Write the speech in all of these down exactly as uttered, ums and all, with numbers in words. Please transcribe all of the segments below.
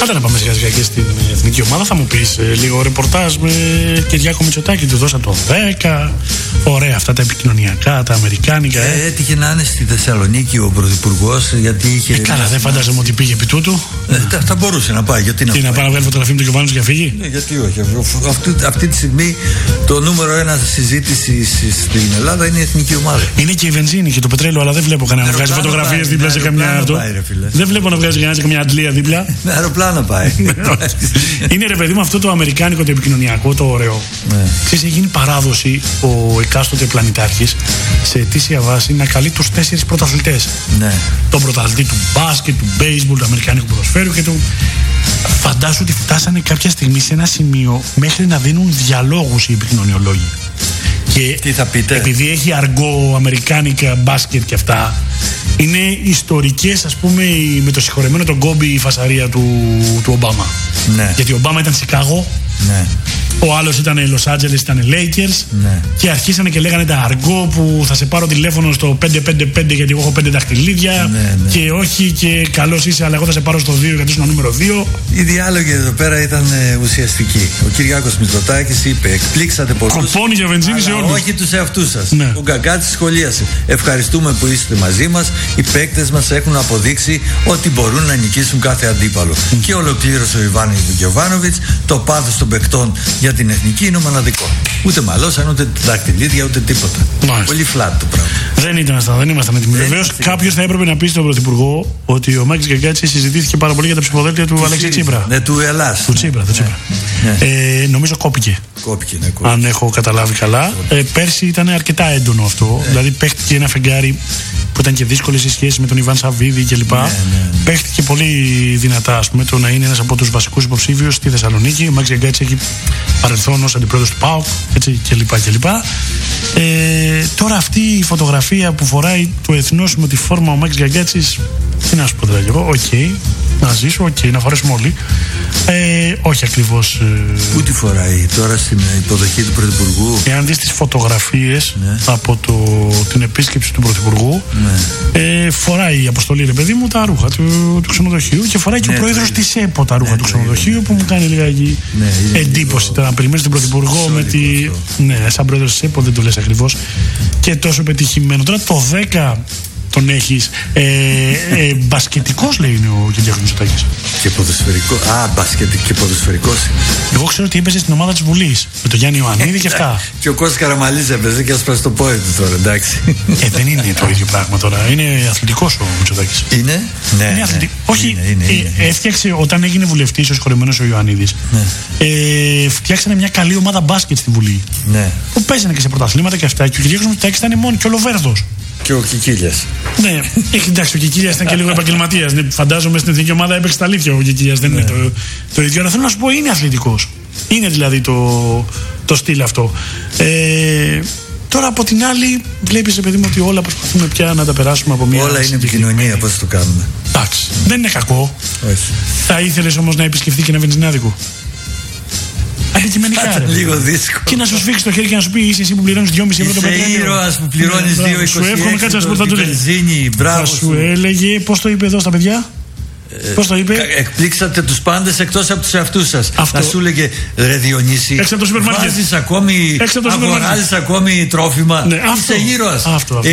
Κάντε να πάμε σιγά σιγά και στην εθνική ομάδα. Θα μου πεις ε, λίγο ρεπορτάζ με Κυριάκο Μητσοτάκη. Του δώσα το δέκα. Ωραία αυτά τα επικοινωνιακά, τα αμερικάνικα. Ε, ε, έτυχε να είναι στη Θεσσαλονίκη ο πρωθυπουργός, γιατί είχε. Ε, καλά, δεν φαντάζομαι ότι πήγε επί τούτου. Ε, θα, θα μπορούσε να πάει. Γιατί να, Τι, να πάει να βγάλει φωτογραφία με τον Γιωβάνο και να φύγει. Ναι, γιατί όχι. Αυτή, αυτή τη στιγμή το νούμερο ένα συζήτηση στην Ελλάδα είναι η εθνική ομάδα. Είναι και η βενζίνη και το πετρέλαιο, αλλά δεν βλέπω κανένα να βγάζει φωτογραφίες δίπλα σε καμιά. Δεν βλέπω να βγάζει κανένα σε καμιά αντλία δίπλα. Με αεροπλάνο πάει. Είναι ρε παιδί μου αυτό το αμερικάνικο, το επικοινωνιακό, το ωραίο. Ξέρεις, έχει γίνει παράδοση ο εκάστοτε πλανητάρχης σε αιτήσια βάση να καλεί τους τέσσερις πρωταθλητές. Τον πρωταθλητή του μπάσκετ, του μπέισμπολ, του αμερικάνικου ποδοσφαίρου και του. Φαντάσου ότι φτάσανε κάποια στιγμή σε ένα σημείο μέχρι να δίνουν διαλόγους οι επικοινωνιολόγοι. Και τι θα πείτε? Επειδή έχει αργό, αμερικάνικα, μπάσκετ και αυτά, είναι ιστορικές, ας πούμε, με το συγχωρεμένο τον Κόμπι η φασαρία του, του Ομπάμα. Ναι. Γιατί ο Ομπάμα ήταν Σικάγο. Ναι. Ο άλλος ήταν Λος Άντζελες, ήταν Lakers. Ναι. Και αρχίσανε και λέγανε τα αργό που θα σε πάρω τηλέφωνο στο πέντε πέντε πέντε γιατί εγώ έχω πέντε δαχτυλίδια. Ναι, ναι. Και όχι και καλός είσαι, αλλά εγώ θα σε πάρω στο δύο γιατί ήσουν νούμερο δύο. Οι διάλογοι εδώ πέρα ήταν ε, ουσιαστικοί. Ο Κυριάκος Μητσοτάκης είπε: εκπλήξατε πολλούς. Κοπώνει για βενζίνη σε όλους. Όχι τους εαυτούς σας. Ναι. Ο Γκαγκάτσης σχολίασε: ευχαριστούμε που είστε μαζί μας. Οι παίκτες μας έχουν αποδείξει ότι μπορούν να νικήσουν κάθε αντίπαλο. Mm. Και ολοκλήρωσε ο Ιβάν Γιοβάνοβιτς: το πάθος των παικτών για την εθνική είναι μοναδικό. Ούτε μαλώσαν, ούτε δακτυλίδια, ούτε τίποτα. Μάλιστα. Πολύ φλάτ το πράγμα. Δεν ήταν αυτά, δεν ήμασταν έτοιμοι. Βεβαίως, κάποιος θα έπρεπε να πει στον Πρωθυπουργό ότι ο Μάκης Γκαγκάτσης συζητήθηκε πάρα πολύ για τα ψηφοδέλτια του Αλέξη Τσίπρα. Ναι, του Ελλάς. Του Τσίπρα, του Τσίπρα. Ναι. Ε, νομίζω κόπηκε. Κόπηκε, ναι, κόπηκε. Αν έχω καταλάβει καλά. Ε, πέρσι ήταν αρκετά έντονο αυτό. Ναι. Δηλαδή, παίχτηκε ένα φεγγάρι που ήταν και δύσκολες οι σχέσεις με τον Ιβάν Σαββίδη κλπ. Ναι, ναι, ναι. Παίχτηκε πολύ δυνατά, ας πούμε, το να είναι ένας από τους βασικούς υποψήφιους στη Θεσσαλονίκη. Ο Μάκης Γκαγκάτσης έχει παρελθόν ως αντιπρόεδρος του ΠΑΟΚ κλπ. κλπ. Ε, τώρα αυτή η φωτογραφία που φοράει το εθνόσημο με τη φόρμα ο Μάκης Γκαγκάτσης, τι να σου πω δηλαδή εγώ, οκ, okay, να ζήσω, οκ, okay, να φορέσουμε όλοι. Ε, όχι ακριβώς. Ε, Πού τη φοράει τώρα στην υποδοχή του Πρωθυπουργού? Εάν δεις τις φωτογραφίες ναι. από το, την επίσκεψη του Πρωθυπουργού, ναι. ε, φοράει η αποστολή, ρε παιδί μου, τα ρούχα του, του ξενοδοχείου και φοράει ναι, και ο πρόεδρος της ΕΠΟ τα ρούχα ναι, του ξενοδοχείου που μου κάνει λίγα ναι, εντύπωση. Τώρα να περιμένεις τον Πρωθυπουργό με τη. Ναι, σαν πρόεδρος της ΕΠΟ δεν το λες ακριβώς. Και τόσο πετυχημένο. Τώρα το δέκα τον έχεις. Ε, ε, μπασκετικός λέει είναι ο Κυριάκος Μητσοτάκης. Και ποδοσφαιρικό. Α, μπασκετικό και ποδοσφαιρικός. Εγώ ξέρω ότι έπαιζε στην ομάδα της Βουλής με τον Γιάννη Ιωαννίδη και αυτά. Και ο Κώστας Καραμαλής έπαιζε και άσπασε το πόδι του τώρα, εντάξει. Ε, δεν είναι το ίδιο πράγμα τώρα. Είναι αθλητικός ο Μητσοτάκης. Είναι? Ναι. Είναι αθλητικό. Όχι, είναι, είναι, είναι, είναι. Ε, έφτιαξε όταν έγινε βουλευτής ο συγχωρεμένος ο Ιωαννίδης. Ναι. Ε, φτιάξανε μια καλή ομάδα μπάσκετ στη Βουλή. Ναι. Που παίζανε και σε πρωταθλήματα και αυτά. Και ο Κυριάκος Μητσοτάκης ήταν μόνο και ο Λοβέρδος. Και ο Κικίλιας. Ναι, έχει εντάξει, ο Κικίλιας ήταν και λίγο επαγγελματίας. Ναι, φαντάζομαι στην εθνική ομάδα έπαιξε τα αλήθεια ο Κικίλιας. Δεν ναι. είναι το, το ίδιο. Αλλά θέλω να σου πω, είναι αθλητικός. Είναι δηλαδή το, το στυλ αυτό. Ε, τώρα από την άλλη, βλέπεις, παιδί μου, ότι όλα προσπαθούμε πια να τα περάσουμε από μια. Όλα είναι επικοινωνία, πώς το κάνουμε. Εντάξει, δεν είναι κακό. Όχι. Θα ήθελες όμως να επισκεφθεί και ένα βενζινάδικο? Αντικειμενικά. Λίγο δύσκολο. Και να σου σφίξει το χέρι και να σου πει: είσαι εσύ που πληρώνεις δυόμισι ευρώ το πετρέλαιο. Είσαι ήρωας που πληρώνεις δύο είκοσι έξι. Σου εύχομαι, κάτσε να σου πω, θα του έλεγε. Θα σου έλεγε, πώς το είπε εδώ στα παιδιά? Ε, Πώς το είπε? Εκπλήξατε τους πάντες εκτός από τους εαυτούς σας. Αυτό. Να σου έλεγε, ρε Διονύση, βάζεις ακόμη, αγοράζεις ακόμη τρόφιμα. Ναι, είσαι ήρωας.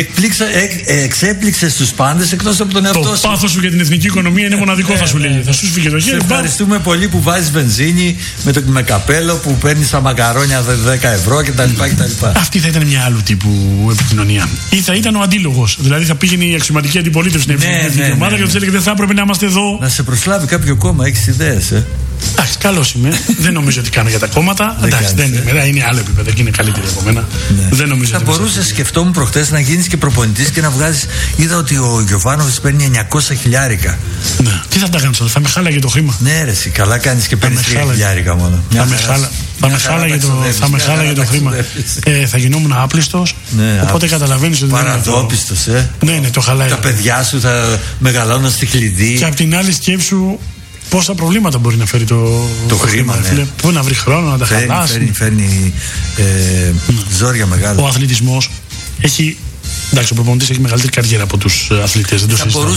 Εξέπληξες τους πάντες εκτός από τον εαυτό σου. Το πάθος σου για την εθνική οικονομία είναι μοναδικό, θα σου λέγει. Θα σου σφίγγει το χέρι. Ευχαριστούμε πολύ που βάζεις βενζίνη με, το, με καπέλο, που παίρνεις τα μακαρόνια δέκα ευρώ κτλ. Αυτή θα ήταν μια άλλου τύπου επικοινωνία. Ή θα ήταν ο αντίλογος. Δηλαδή θα πήγαινε η αξιωματική αντιπολίτευση στην εθνική ομάδα και θα έλεγε: δεν θα έπρεπε να είμαστε εδώ. Να σε προσλάβει κάποιο κόμμα, έχεις ιδέες, ε. Εντάξει, καλός είμαι. Δεν νομίζω ότι κάνω για τα κόμματα. Εντάξει, δεν είναι. Είναι άλλο επίπεδο και είναι καλύτερη από μένα. Ναι. Δεν νομίζω. Θα μπορούσε, σκεφτόμουν προχτές, να γίνεις και προπονητής και να βγάζεις. Είδα ότι ο Γιωβάνοβιτς παίρνει εννιακόσια χιλιάρικα. Ναι. Τι θα τα κάνεις όλα, θα με χάλαγε το χρήμα. Ναι, ρε, εσύ, καλά κάνεις και παίρνεις τρία χιλιάρικα μόνο. Θα με, χάλα, θα με χάλαγε το, θα με χάλαγε το χρήμα. Ε, θα γινόμουν άπλιστος. Ναι, οπότε καταλαβαίνεις ότι. Παραδόπιστος, ε. Ναι, ναι, το χαλάει. Τα παιδιά σου θα μεγαλώνουν στη χλειδί. Και απ' την άλλη σκέψου. Πόσα προβλήματα μπορεί να φέρει το, το, το χρήμα, χρήμα ναι. Πού να βρει χρόνο να τα φέρνει, χαλάσει. Φέρνει, φέρνει ε, mm. ζόρια μεγάλα. Ο αθλητισμός έχει. Εντάξει, ο προπονητής έχει μεγαλύτερη καριέρα από τους αθλητές. Δεν το συζητάμε.